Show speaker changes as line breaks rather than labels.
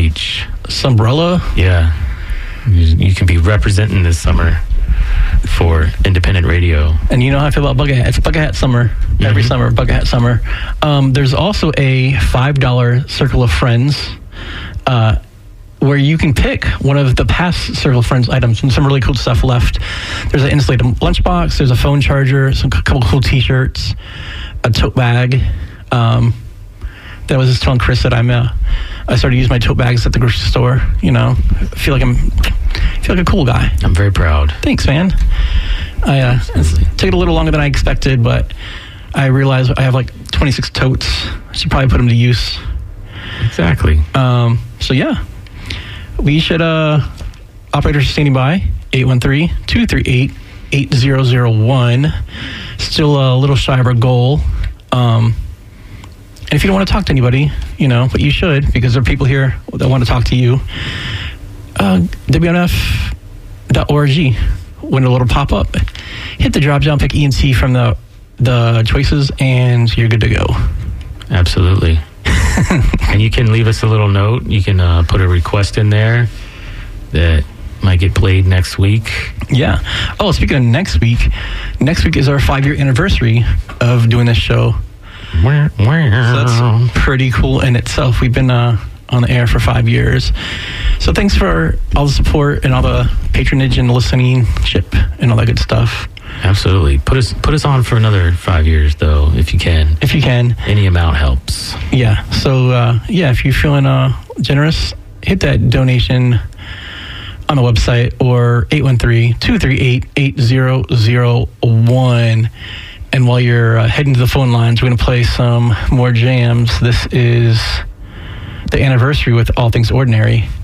Beach.
Sombrella?
Yeah. You can be representing this summer for independent radio.
And you know how I feel about Bucket Hat. It's Bucket Hat Summer. Every summer, Bucket Hat Summer. There's also a $5 Circle of Friends where you can pick one of the past Circle of Friends items and some really cool stuff left. There's an insulated lunchbox, there's a phone charger, a couple cool t-shirts, a tote bag. That was just telling Chris that I started using my tote bags at the grocery store. You know, I feel like a cool guy.
I'm very proud.
Thanks, man. It took a little longer than I expected, but I realized I have like 26 totes. I should probably put them to use.
Exactly.
So yeah, we should, operators standing by, 813-238-8001. Still a little shy of our goal. And if you don't want to talk to anybody, you know, but you should, because there are people here that want to talk to you, WNF.org, when a little pop up, hit the drop down, pick E&C from the choices, and you're good to go.
Absolutely. And you can leave us a little note. You can put a request in there that might get played next week.
Yeah. Oh, speaking of next week is our 5-year anniversary of doing this show. So that's pretty cool in itself. We've been on the air for 5 years. So thanks for all the support and all the patronage and listening and all that good stuff.
Absolutely. Put us on for another 5 years, though, if you can.
If you can.
Any amount helps.
Yeah. So, if you're feeling generous, hit that donation on the website or 813-238-8001. And while you're heading to the phone lines, we're going to play some more jams. This is the anniversary with All Things Ordinary.